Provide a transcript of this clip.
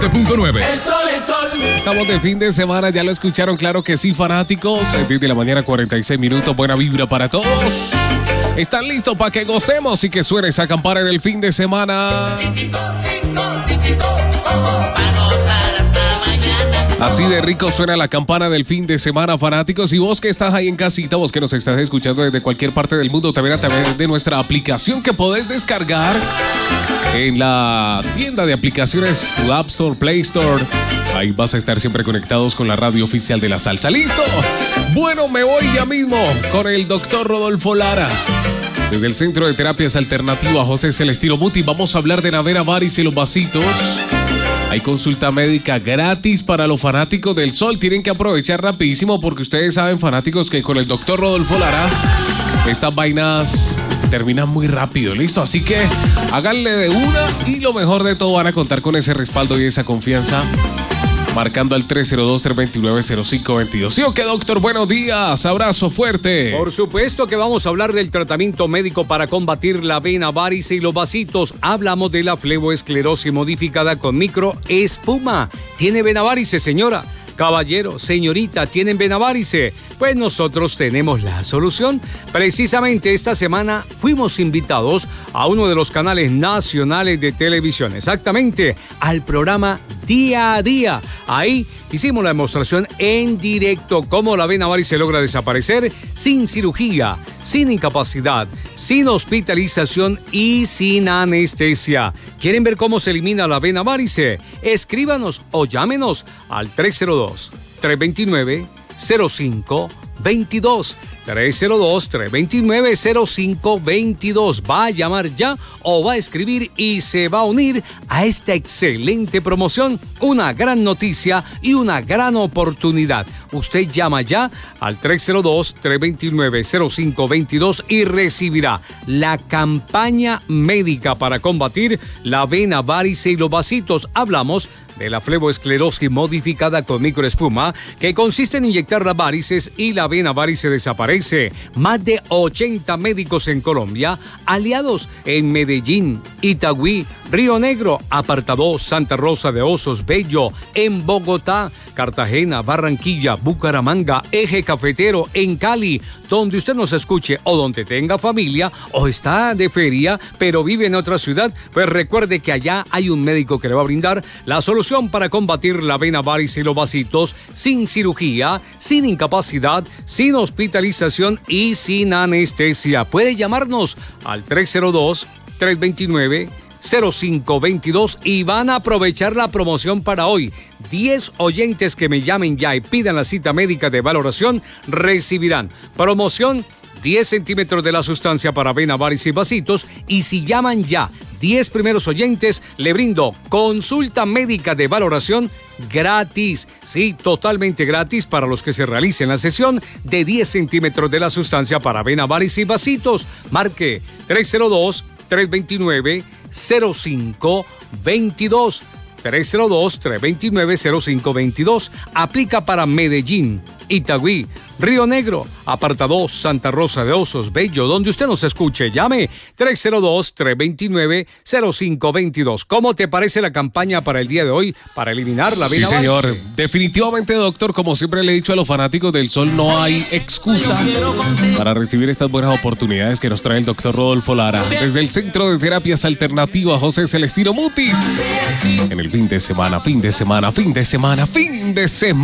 9. El sol. Estamos de fin de semana, ya lo escucharon, claro que sí, fanáticos. 10 de la mañana, 46 minutos, buena vibra para todos. ¿Están listos para que gocemos y que suene esa campana en el fin de semana? Así de rico suena la campana del fin de semana, fanáticos. Y vos que estás ahí en casita, vos que nos estás escuchando desde cualquier parte del mundo, también a través de nuestra aplicación que podés descargar en la tienda de aplicaciones, tu App Store, Play Store. Ahí vas a estar siempre conectados con la radio oficial de la salsa. ¿Listo? Bueno, me voy ya mismo con el doctor Rodolfo Lara. Desde el Centro de Terapias Alternativas José Celestino Muti, vamos a hablar de Navena Varis y los vasitos. Hay consulta médica gratis para los fanáticos del sol. Tienen que aprovechar rapidísimo porque ustedes saben, fanáticos, que con el doctor Rodolfo Lara estas vainas terminan muy rápido, ¿listo? Así que háganle de una y lo mejor de todo, van a contar con ese respaldo y esa confianza marcando al 302-329-0522. ¿Sí o qué, doctor? Buenos días, abrazo fuerte. Por supuesto que vamos a hablar del tratamiento médico para combatir la vena varice y los vasitos. Hablamos de la fleboesclerosis modificada con microespuma. ¿Tiene vena varice, señora? Caballero, señorita, ¿tienen vena varice? Pues nosotros tenemos la solución. Precisamente esta semana fuimos invitados a uno de los canales nacionales de televisión, exactamente al programa Día a Día. Ahí hicimos la demostración en directo cómo la vena varice logra desaparecer sin cirugía, sin incapacidad, sin hospitalización y sin anestesia. ¿Quieren ver cómo se elimina la vena varice? Escríbanos o llámenos al 302-329-0522. 302-329-0522. Va a llamar ya o va a escribir y se va a unir a esta excelente promoción. Una gran noticia y una gran oportunidad. Usted llama ya al 302-329-0522 y recibirá la campaña médica para combatir la vena varice y los vasitos. Hablamos de la fleboesclerosis modificada con microespuma, que consiste en inyectar las varices y la vena varice desaparece. Más de 80 médicos en Colombia, aliados en Medellín, Itagüí, Río Negro, Apartadó, Santa Rosa de Osos, Bello, en Bogotá, Cartagena, Barranquilla, Bucaramanga, Eje Cafetero, en Cali, donde usted nos escuche o donde tenga familia o está de feria, pero vive en otra ciudad, pues recuerde que allá hay un médico que le va a brindar la solución para combatir la vena varice y los vasitos sin cirugía, sin incapacidad, sin hospitalización y sin anestesia. Puede llamarnos al 302-329-0522 y van a aprovechar la promoción para hoy. 10 oyentes que me llamen ya y pidan la cita médica de valoración recibirán promoción 10 centímetros de la sustancia para vena varice y vasitos, y si llaman ya 10 primeros oyentes, le brindo consulta médica de valoración gratis. Sí, totalmente gratis para los que se realicen la sesión de 10 centímetros de la sustancia para vena varice y vasitos. Marque 302-329-0522. 302-329-0522. Aplica para Medellín, Itagüí, Río Negro, Apartadó, Santa Rosa de Osos, Bello, donde usted nos escuche. Llame 302-329-0522. ¿Cómo te parece la campaña para el día de hoy para eliminar la vena varice? Sí, señor. Definitivamente, doctor, como siempre le he dicho a los fanáticos del sol, no hay excusa para recibir estas buenas oportunidades que nos trae el doctor Rodolfo Lara desde el Centro de Terapias Alternativas José Celestino Mutis. En el fin de semana.